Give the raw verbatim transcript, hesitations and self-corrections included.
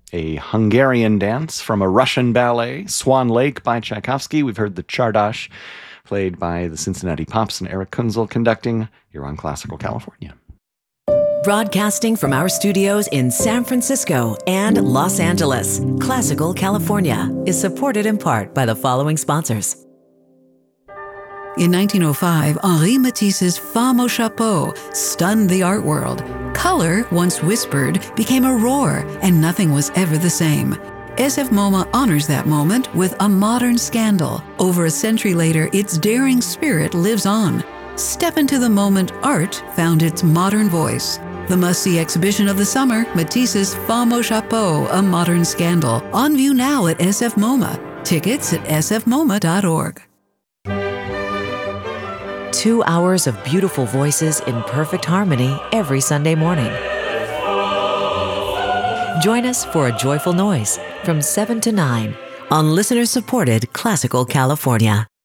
a Hungarian dance from a Russian ballet, Swan Lake by Tchaikovsky. We've heard the Czardash, played by the Cincinnati Pops and Eric Kunzel conducting here on Classical California. Broadcasting from our studios in San Francisco and Los Angeles, Classical California is supported in part by the following sponsors. In nineteen oh five, Henri Matisse's Femme au Chapeau stunned the art world. Color, once whispered, became a roar, and nothing was ever the same. S F MoMA honors that moment with a modern scandal. Over a century later, its daring spirit lives on. Step into the moment art found its modern voice. The must-see exhibition of the summer, Matisse's Femme au Chapeau, A Modern Scandal. On view now at S F MoMA. Tickets at s f moma dot org. Two hours of beautiful voices in perfect harmony every Sunday morning. Join us for A Joyful Noise from seven to nine on listener-supported Classical California.